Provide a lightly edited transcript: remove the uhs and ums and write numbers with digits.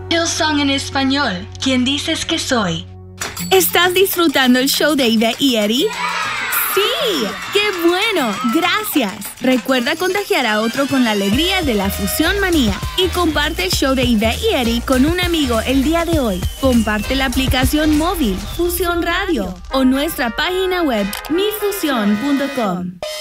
Hillsong en español. ¿Quién dices que soy? ¿Estás disfrutando el show de Ivette y Eddie? ¡Sí! ¡Qué bueno! ¡Gracias! Recuerda contagiar a otro con la alegría de la Fusión Manía y comparte el show de Ivette y Eddie con un amigo el día de hoy. Comparte la aplicación móvil Fusión Radio o nuestra página web mifusión.com.